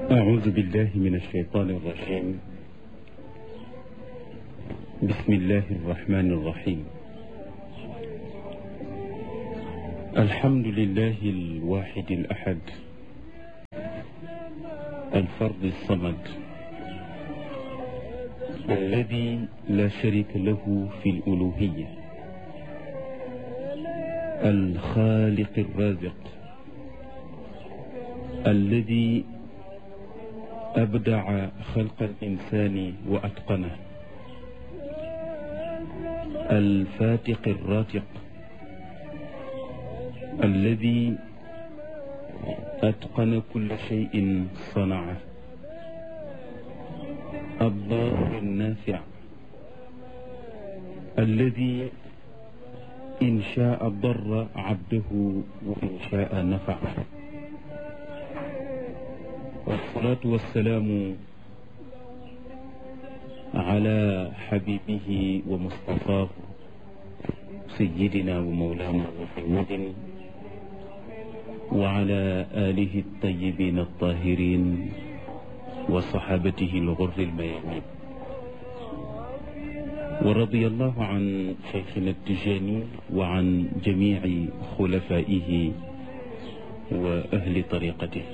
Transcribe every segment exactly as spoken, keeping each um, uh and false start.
أعوذ بالله من الشيطان الرجيم. بسم الله الرحمن الرحيم. الحمد لله الواحد الأحد الفرد الصمد الذي لا شريك له في الألوهية، الخالق الرازق الذي أبدع خلق الإنسان وأتقنه، الفاتق الراتق الذي أتقن كل شيء صنعه، الضار النافع الذي إن شاء ضر عبده وإن شاء نفعه. والصلاة والسلام على حبيبه ومصطفاه سيدنا ومولانا محمد وعلى آله الطيبين الطاهرين وصحابته الغر الميامين. ورضي الله عن شيخنا التجاني وعن جميع خلفائه وأهل طريقته.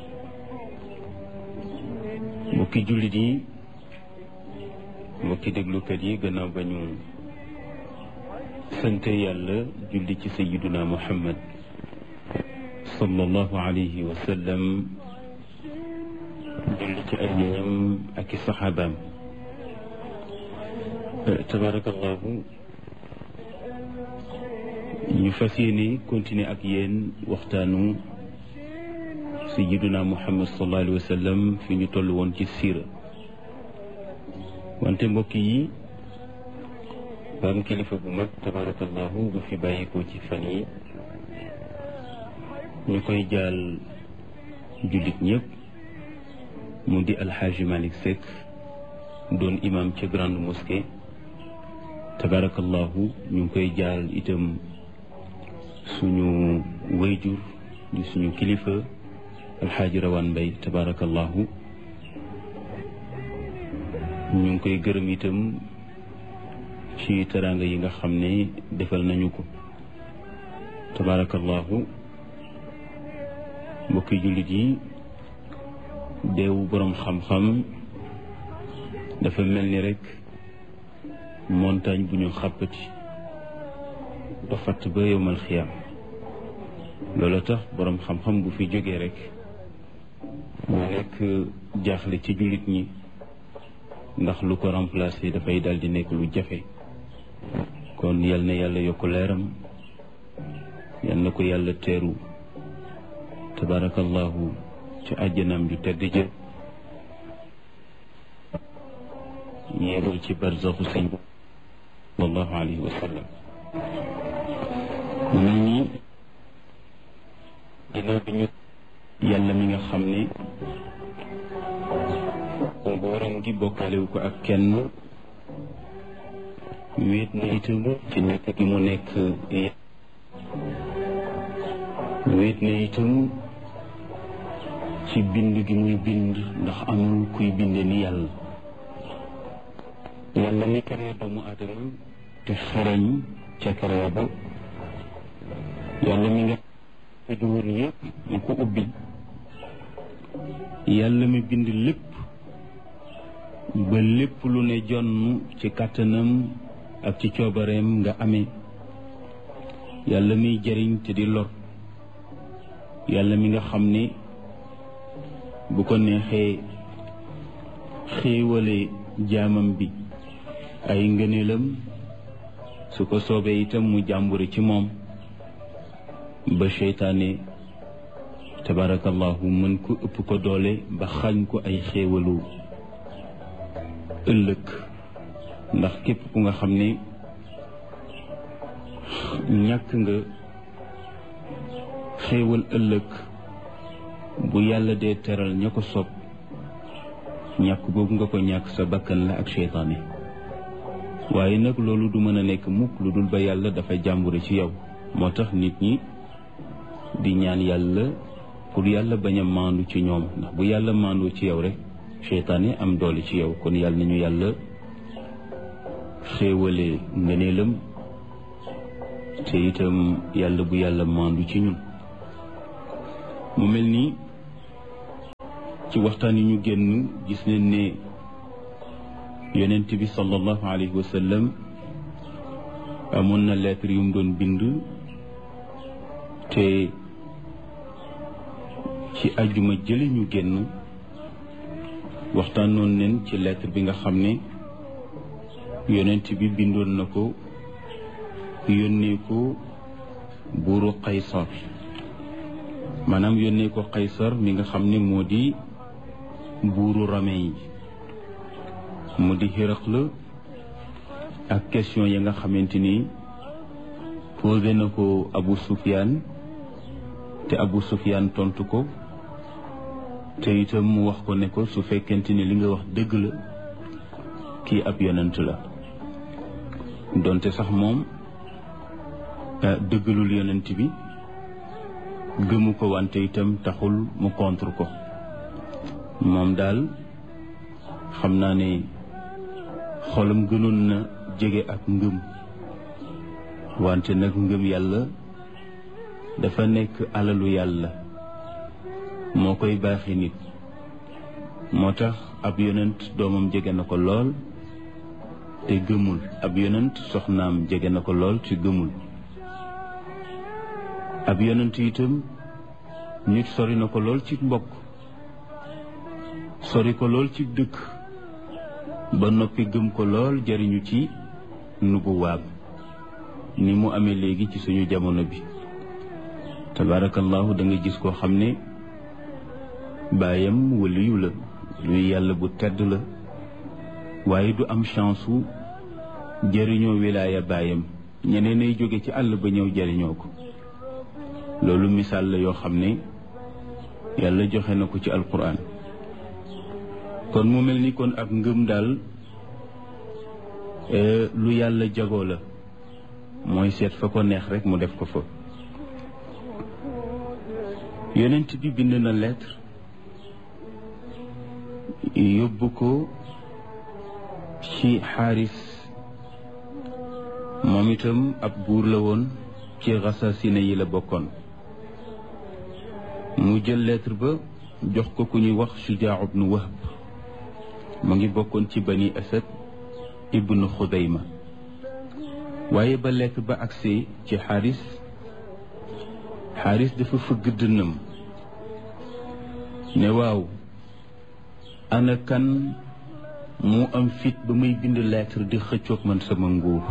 mbokki jullit yi, mbokki déglukat yi, gannaaw ba ñu sant yàlla julli ci sayyiduna Muhammad sallallahu alayhi wa sallam, julli ci ay ñoñam ak i saxaabaam. tabarakallahu, ñu fas yéene continuer ak yéen waxtaanu sayyiduna Muhammad sallallahu alayhi wa sallam fi ñu toll woon ci siira. wante mbokk yi, ba am kilifa bu mag tabarakallahu bu fi bàyyikoo ci fan yi, ñu koy jaal jullit ñëpp, mu di alxaaji Malick Seck, doon imam ca grande mosquée. tabarakallahu ñu ngi koy jaal itam suñu wayjur di suñu kilifa alxaaji Rawaan Mbay. tabarakallahu ñu ngi koy gërëm itam ci teraanga yi nga xam ne defal nañu ko. tabarakallahu mbokki jullit yi, deewu boroom xam-xam dafa mel ni rek montagne bu ñu xàppati ba fatt ba yowmal xiyaam. loolu tax boroom xam-xam bu fi jógee rek mu nekk jaaxle ci jullit ñi, ndax lu ko remplacer dafay dal di nekk lu jafe. kon yal na yàlla yokk leeram, yal na ko yàlla teeru tabarakallahu ci àjjanaam ju tedd ja, yéegal ci barzaxu sëñ sallallahu alayhi wa sallam. mu mel nii ginnaaw bi ñu yàlla mi nga xam ne nguuram gi bokkaalewu ko ak kenn, wéet na itam ci nekk gi mu nekk, wéet na itam ci bind gi muy bind, ndax amul kuy binde ni yàlla. yàlla mi créé doomu aadama te xarañ ca créé ba, yàlla mi nga duwër yëpp mu ko ubbi, yàlla mi bind lépp ba lépp lu ne jonn ci kàttanam ak ci coobareem nga amee, yàlla miy jëriñ te di lor, yàlla mi nga xam ne bu ko neexee xéewale jaamam bi ay ngëneelam, su ko soobee itam mu jàmbure ci moom ba seytaane tabarakallahu mën ko ëpp ko doole ba xañ ko ay xéewalu ëllëg. ndax képp ku nga xam ne ñàkk nga xéewal ëllëg, bu yàlla dee teral ña ko sopp, ñàkk boobu nga ko ñàkk sa bakkan la ak seytaane. waaye nag loolu du mën a nekk mukk lu dul ba yàlla dafa jàmbure ci yow. moo tax nit ñi di ñaan yàlla pour yàlla bañ a maandu ci ñoom, ndax bu yàlla maandoo ci yow rek seytaane am doole ci yow. kon yàlla nañu yàlla xéewale ngëneelam te itam yàlla bu yàlla maandu ci ñun. mu mel ni ci waxtaan yi ñu génn gis nañ ne yonent bi sallallahu alayhi wa sallam amoon na lettre yu mu doon bind, te ci ajjuma jële ñu génn waxtaanoon nañ ci lettre bi nga xam ne yonent bi bindoon na ko yónnee ko buuru Qaysar, maanaam yónnee ko Qaysar mi nga xam ne moo di buuru Rome yi, mu di Hiraql, ak question yi nga xamante ni posé na ko Abu Sufyaan te Abu Sufyaan tontu ko, te itam mu wax ko ne ko su fekkente ni li nga wax dëgg la kii ab yonent la, donte sax moom dëggalul yonent bi, gëmu ko, wante itam taxul mu contre ko. moom daal xam naa ne xolam gënoon na jege ak ngëm, wante nag ngëm yàlla dafa nekk alalu yàlla, moo koy baaxi nit. moo tax ab yonent doomam jege na ko lool te gëmul, ab yonent soxnaam jege na ko lool te gëmul, ab yonent itam nit sori na ko lool ci mbokk, sori ko lool ci dëkk, ba noppi gëm ko lool jariñu ci nubuwaam, ni mu amee léegi ci suñu jamono bi. tabarakallahu da nga gis koo xam ne baayam waliyu la, luy yàlla bu tedd la, waaye du am chance wu jëriñoo wilaaya baayam, ñeneen ay jóge ci àll ba ñëw jëriñoo ko. loolu misaal la yoo xam ne yàlla joxe na ko ci alquran. kon mu mel ni kon ak ngëm daal lu yàlla jagoo la, mooy seet fa ko neex rek mu def ko fa. yonent bi bind na lettre yóbbu ko ci Xaaris, moom itam ab buur la woon ci Xasasine yi la bokkoon. mu jël lettre ba jox ko ku ñuy wax Shujaa ibnu Wahb, mu ngi bokkoon ci Bani Asad ibnu Xudayma. waaye ba lettre ba agsee ci Xaaris, Xaaris dafa fëgg dënnam ne waaw, ana kan mu am fit ba muy bind lettre di xëccoog man sama nguur.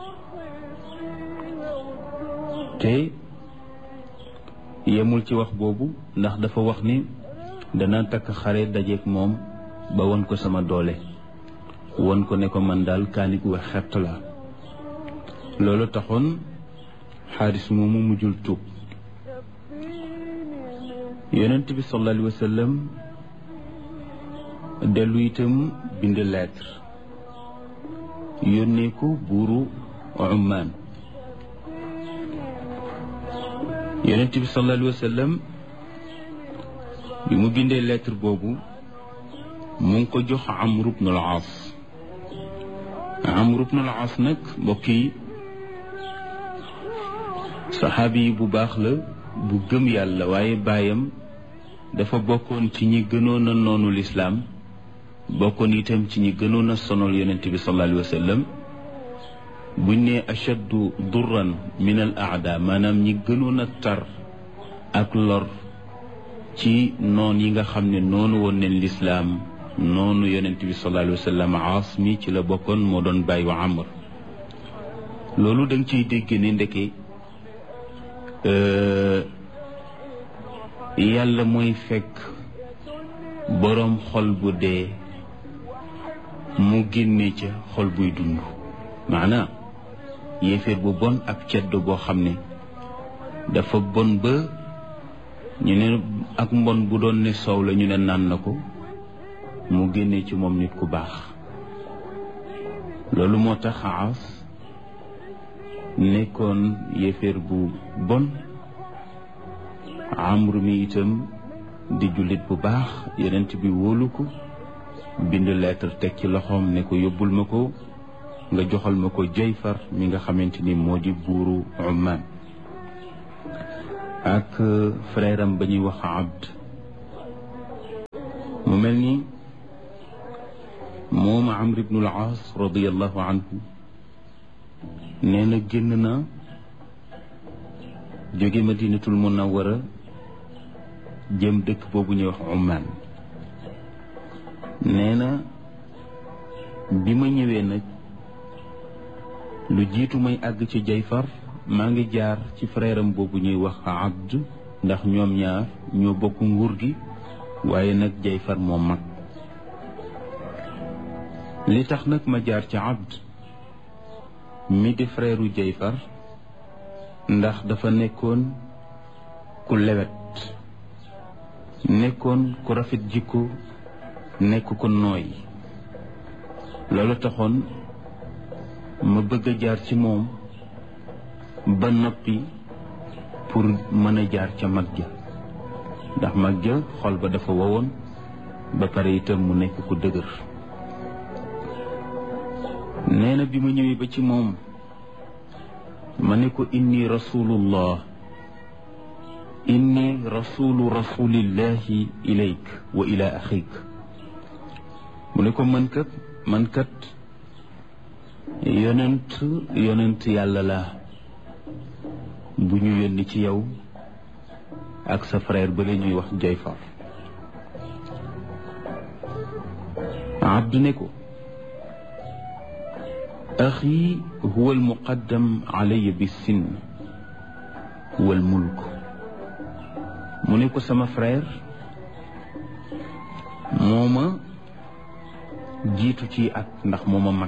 te yemul ci wax boobu, ndax dafa wax ni dana takk xare dajeek moom ba won ko sama doole, won ko ne ko man daal kaani gu wax xett la. loolu taxoon Xaaris moomu mujjul tuub. yonent bi sallallahu alayhi wa sallam dellu itam bind lettre yónnee ko buuru Ummaan. yonent bi sallallahu alayhi wa sallam bi mu bindee lettre boobu mu ngi ko jox Amr ibn al-Aas. Amr ibn al-Aas nag mbokk yi saxaabi yi bu baax la, bu gëm yàlla, waaye baayam dafa bokkoon ci ñi gënoon a noonu lislaam, bokkoon itam ci ñi gënoon a sonal yonent bi sallallahu alayhi wa sallam. buñ ne ashaddu durran min al aada, maanaam ñi gënoon a tar ak lor ci noon yi nga xam ne noonu woon neen lislaam, noonu yonent bi sallallahu alayhi wa sallam. Aas mi ci la bokkoon, moo doon bàyyi wa Amr. loolu da nga ciy dégg ne ndeke yàlla mooy fekk boroom xol bu dee mu génne ca xol buy dund. maanaam yéeféer bu bon ak ceddo boo xam ne dafa bon ba ñu ne ak mbon bu doon ne soow la ñu ne naan na ko, mu génne ci moom nit ku baax. loolu moo tax Aas nekkoon yéeféer bu bon, Amru mi itam di jullit bu baax yonent bi wóolu ko bind lettre teg ci loxoom ne ko yóbbul ma ko nga joxal ma ko Jayfar mi nga xamante ni moo di buuru Umman ak frère am ba ñuy wax Abd mu mel ni moom Amr ibn al-Aas radiyallahu anhu nee na génn na jóge Madinatul Munawwara jëm dëkk boobu ñuy wax Umman nee na bi ma ñëwee nag lu jiitu may àgg ci Jayfar maa ngi jaar ci frère am boobu ñuy wax Abd ndax ñoom ñaar ñoo bokk nguur gi waaye nag Jayfar moo mag li tax nag ma jaar ci Abd mi di frère u Jayfar ndax dafa nekkoon ku lewet nekkoon ku rafet jikko nekk ku nooy loolu taxoon ma bëgg a jaar ci moom ba noppi pour mën a jaar ca mag ja ndax mag ja xol ba dafa wowoon ba pare itam mu nekk ku dëgër nee na bi ma ñëwee ba ci moom ma ne ko inni rasulullah inni rasulu rasulillahi ilayk wa ila axik mu ne ko man kat man kat yonent yonent yàlla la bu ñu yónni ci yow ak sa frère ba la ñuy wax Jayfar Abdu ne ko axi huwa almuqaddam alayya bis-sinn wal mulk mu ne ko sama frère moo ma jiitu ci at ndax moo ma mag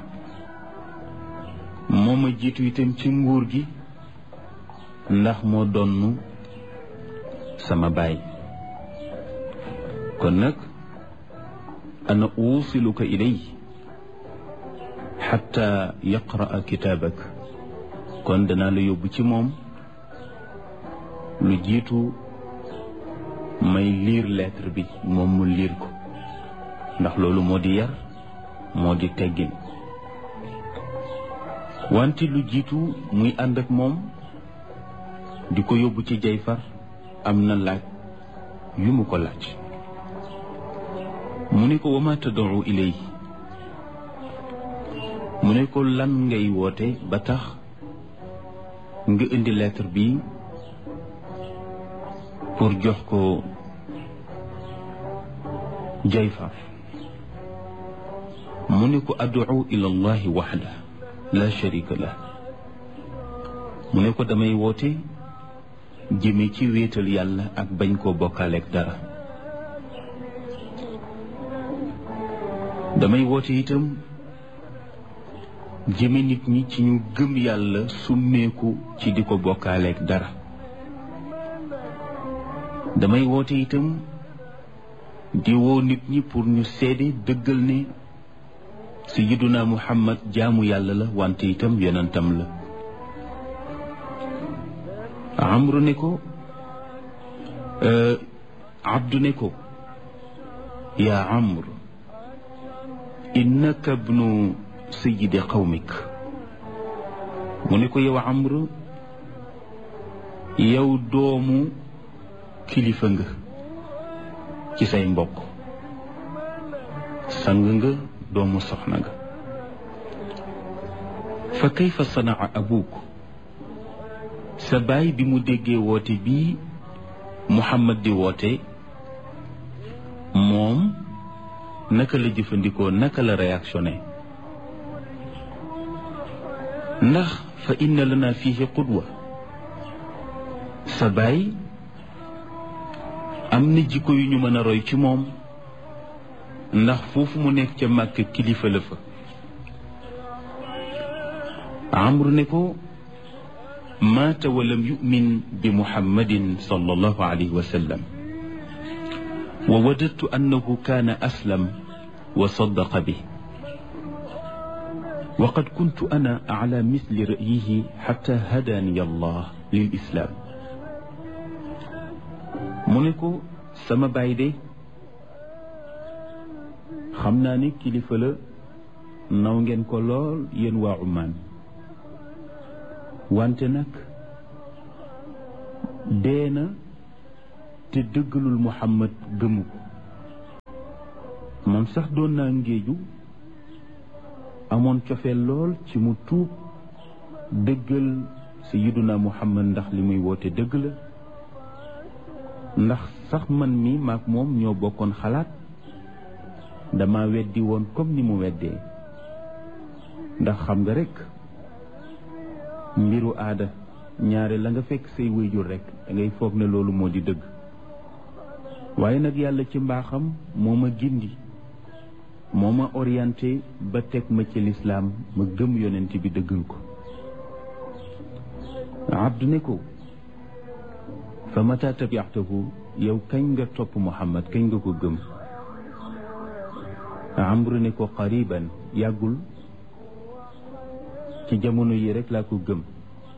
moo ma jiitu itam ci nguur gi ndax moo donnu sama baay kon nag ana uusiluka ilay xatta yaqraa kitaabak kon danaa la yóbbu ci moom lu jiitu may liir lettre bi moom mu liir ko ndax loolu moo di yar moo di teggin wante lu jiitu muy ànd ak moom di ko yóbbu ci Jayfar am na laaj yu mu ko laaj mu ne ko wama tad'u ilay mu ne ko lan ngay woote ba tax nga indi lettre bi pour jox ko Jayfar mu ne ko ad'u ila allahi waxda la sharika lah mu ne ko damay woote jëme ci wéetal yàlla ak bañ koo bokkaaleeg dara damay woote itam jëme nit ñi ci ñu gëm yàlla summeeku ci di ko bokkaaleeg dara damay woote itam di woo nit ñi pour ñu seede dëggal ne sayyiduna Muhammad jaamu yàlla la wante itam yonentam la Amru ne ko Abdu ne ko yaa Amr innaka ibnu sayyidi qawmik mu ne ko yow Amr yow doomu kilifa nga ci say mbokk sang nga doomu soxna nga fa kayfa sanaa abuk sa baay bi mu déggee woote bii Muhammad di woote moom naka la jëfandikoo naka la réactionné ndax fa inna lana fihi qudwa sa baay am na jikko yu ñu mën a roy ci moom ndax foofu mu nekk ca Màkka kilifa la fa Amru ne ko maata walam yu'min bi muhammadin sallallahu alayhi wa sallam wa wadadtu annahu kaana aslam wa saddaqa bi wa qad kuntu ana ala misli ra'yihi hatta hadani Allah lil islam mu ne ko sama baay de xam naa ni kilifa la, naw ngeen ko lool yéen waa Oman, wante nag dee na te dëggalul Muhammad gëmu ko. man sax doon naa ngéeju amoon cofeel lool ci mu tuub dëggal sayyiduna Muhammad ndax li muy woote dëgg la, ndax sax man mi maak moom ñoo bokkoon xalaat, dama weddi woon comme ni mu weddee. ndax xam nga rekk mbiru aada ñaare la nga fekk say wéyjur rekk da ngay foog ne loolu moo di dëgg, waaye nag yàlla ci mbaaxam moo ma gindi, moo ma orienté ba teg ma ci lislaam ma gëm yonent bi dëggal ko. abdu ne ko fa mata tabi'tahu, yow kañ nga topp Muhammad, kañ nga ko gëm? amru ne ko qariban, yàggul, ci jamono yi rek laa ko gëm.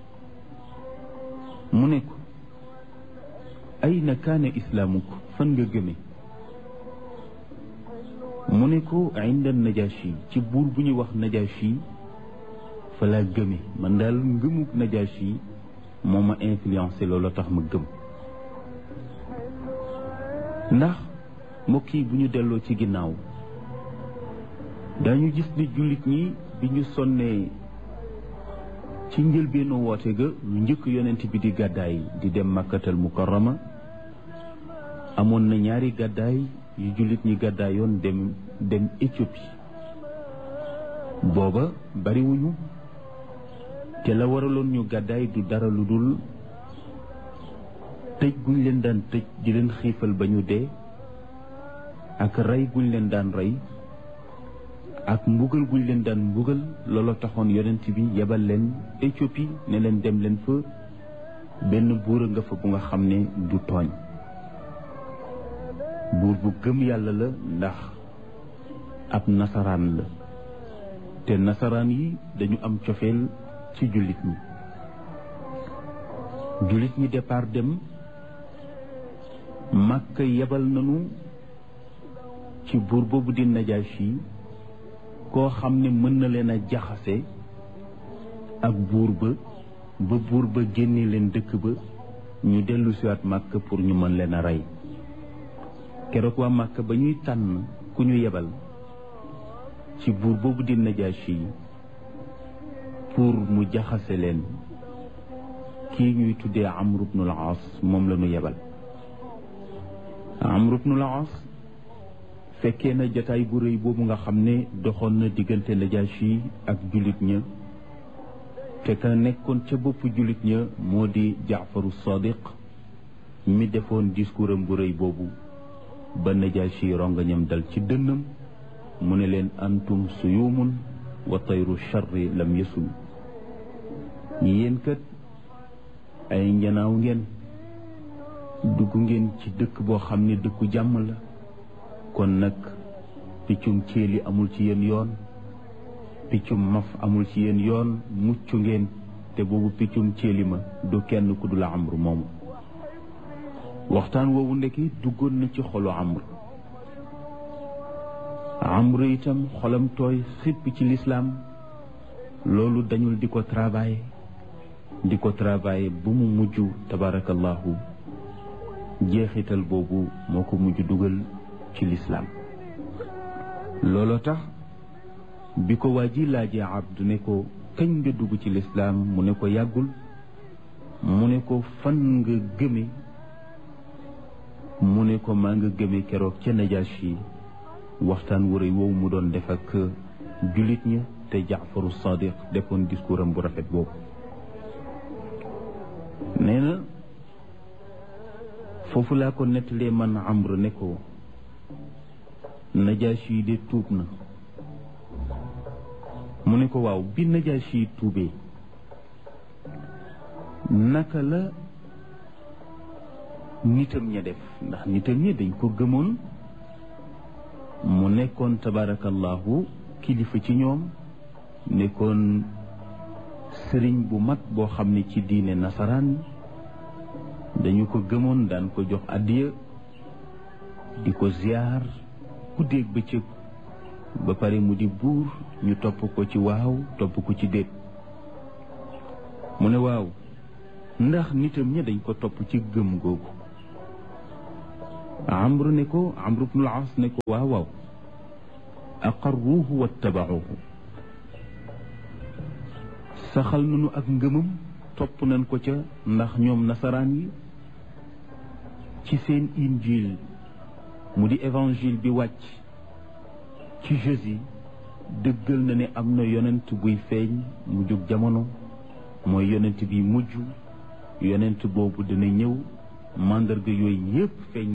mu ne ko ayna kaana islaamuk, fan nga gëme? mu ne ko inda najashi, ci buur bu ñuy wax najashi fa laa gëme. man daal ngëmuk najashi moo ma influencé, loolu tax ma gëm. ndax mbokk yi bu ñu delloo ci ginnaaw dañu gis ni jullit ñi bi ñu sonnee ci njëlbeenu woote ga lu njëkk yonent bi di gàddaay di dem Makkatal Mukarrama, amoon na ñaari gàddaay yu jullit ñi gàddaayoon dem dem Éthiopie. booba bariwuñu, te la waraloon ñu gàddaay du dara lu dul tëj guñ leen daan tëj di leen xiifal ba ñu dee, ak rey guñ leen daan rey, ak mbugal guñ leen daan mbugal. looloo taxoon yonent bi yebal leen Éthiopie ne leen dem leen fa, benn buur a nga fa bu nga xam ne du tooñ, buur bu gëm yàlla la, ndax ab nasaraan la, te nasaraan yi dañu am cofeel ci jullit ñi. jullit ñi départ dem Makka, yebal nañu ci buur boobu di Najashi koo xam ne mën na leen a jaxase ak buur ba ba buur ba génne leen dëkk ba, ñu dellu siwaat Makka pour ñu mën leen a rey. keroog waa Makka ba ñuy tànn ku ñu yebal ci buur boobu di Najashi pour mu jaxase leen, kii ñuy tuddee Amru ibnul Aas moom la ñu yebal. Amru ibnul Aas fekkee na jataay bu rëy boobu nga xam ne doxoon na diggante Najashi ak jullit ña, te ka nekkoon ca boppu jullit ña moo di Jaafaru Sadiq mi defoon discours am bu rëy boobu ba Najashi rongañam dal ci dënnam. mu ne leen antum suyumun wa tayru charri lam yasul, yéen kat ay njanaaw ngeen, dugg ngeen ci dëkk boo xam ne dëkku jàmm la, kon nag piccum céeli amul ci yéen yoon, piccum maf amul ci yéen yoon, mucc ngeen. te boobu piccum céeli ma du kenn ku dul Amru moomu. waxtaan woowu ndekki duggoon na ci xolu Amru. Amru itam xolam tooy xipp ci lislaam, loolu dañul di ko travailler di ko travailler bu mu mujj tabarakallahu jeexital boobu moo ko mujj dugal ci lislaam. looloo tax bi ko waa ji laajee Abdu ne ko kañ nga dugg ci lislaam, mu ne ko yàggul. mu ne ko fan nga gëme, mu ne ko maa nga gëme keroog ca Najashi, waxtaan wu rëy woowu mu doon def ak jullit ña, te Jaafaru Sadiq defoon discours am bu rafet boobu. nee na foofu laa ko nettalee man Amr ne ko Najashi de tuub na. mu ne ko waaw, bi Najashi tuubee naka la nitam ña def, ndax nitam ña dañ ko gëmoon, mu nekkoon tabarakallahu kilifa ci ñoom, nekkoon sëriñ bu mag boo xam ne ci diine nasaraan, dañu ko gëmoon daan ko jox addiya di ko ziyaar guddeeg bëccëg ba pare mu di buur ñu topp ko ci waaw topp ko ci déet mu ne waaw ndax nitam ña dañ ko topp ci gëm googu amru ne ko amru bnul as ne ko waaw waaw aqarruuhu wattabacuuhu saxal nañu ak ngëmam topp nañ ko ca ndax ñoom nasaraan yi ci seen injil mu di évangile bi wàcc ci Jésus dëggal na ne am na yonent buy feeñ mu jóg jamono mooy yonent bi mujj yonent boobu dina ñëw màndarga yooyu yépp feeñ